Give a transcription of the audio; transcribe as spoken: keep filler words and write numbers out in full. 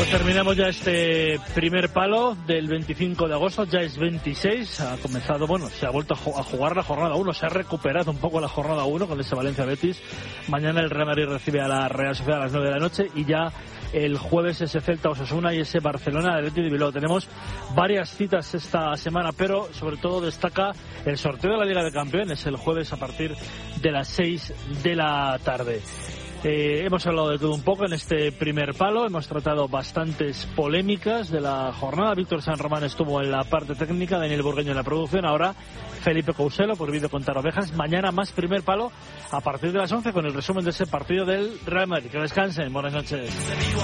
Pues terminamos ya este primer palo del veinticinco de agosto, ya es veintiséis, ha comenzado, bueno, se ha vuelto a jugar la jornada uno, se ha recuperado un poco la jornada uno con ese Valencia-Betis. Mañana el Real Madrid recibe a la Real Sociedad a las nueve de la noche y ya el jueves ese Celta-Osasuna y ese Barcelona-Athletic de Bilbao. Tenemos varias citas esta semana, pero sobre todo destaca el sorteo de la Liga de Campeones el jueves a partir de las seis de la tarde. Eh, hemos hablado de todo un poco en este primer palo, hemos tratado bastantes polémicas de la jornada. Víctor San Román estuvo en la parte técnica, Daniel Burgueño en la producción, ahora Felipe Couselo por Vídeo Contar Ovejas. Mañana más primer palo a partir de las once con el resumen de ese partido del Real Madrid. Que descansen, buenas noches.